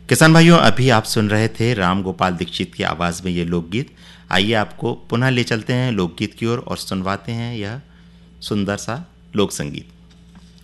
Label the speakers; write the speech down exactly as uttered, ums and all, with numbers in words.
Speaker 1: किसान भाइयों, अभी आप सुन रहे थे राम गोपाल दीक्षित की आवाज़ में ये लोकगीत। आइए आपको पुनः ले चलते हैं लोकगीत की ओर और सुनवाते हैं यह सुंदर सा लोक संगीत।